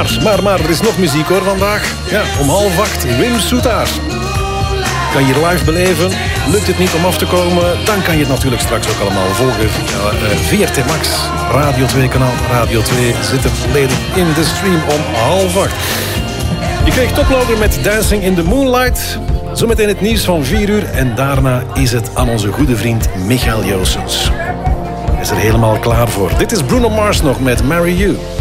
Maar er is nog muziek hoor vandaag. Ja, om 7:30 Wim Soetaar. Kan je live beleven. Lukt het niet om af te komen, dan kan je het natuurlijk straks ook allemaal volgen via VRT Max. Radio 2 kanaal. Radio 2 zit er volledig in de stream om 7:30. Je kreeg Toploader met Dancing in the Moonlight. Zometeen het nieuws van 4 uur. En daarna is het aan onze goede vriend Michael Joossens. Hij is er helemaal klaar voor. Dit is Bruno Mars nog met Marry You.